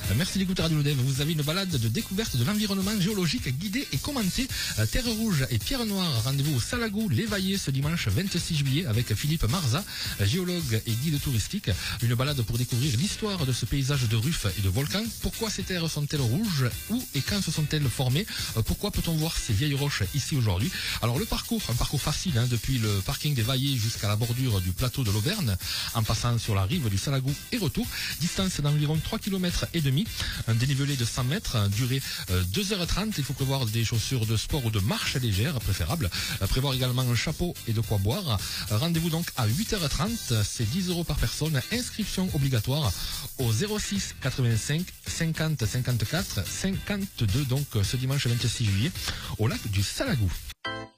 Merci d'écouter Radio Lodève. Vous avez une balade de découverte de l'environnement géologique guidée et commentée. Terre Rouge et Pierre Noire. Rendez-vous au Salagou, l'Évaillé ce dimanche 26 juillet avec Philippe Marza, géologue et guide touristique. Une balade pour découvrir l'histoire de ce paysage de ruffes et de volcans. Pourquoi ces terres sont-elles rouges? Où et quand se sont-elles formées? Pourquoi peut-on voir ces vieilles roches ici aujourd'hui? Alors le parcours, un parcours facile depuis le parking des Vaillés jusqu'à la bordure du plateau de l'Auvergne, en passant sur la rive du Salagou et retour. Distance d'environ 3 km et demi, un dénivelé de 100 mètres, durée 2h30. Il faut prévoir des chaussures de sport ou de marche légère préférable. Prévoir également un chapeau et de quoi boire. Rendez-vous donc à 8h30, c'est 10 € par personne. Inscription obligatoire au 06 85 50 54 52, donc ce dimanche 26 juillet au lac du Salagou.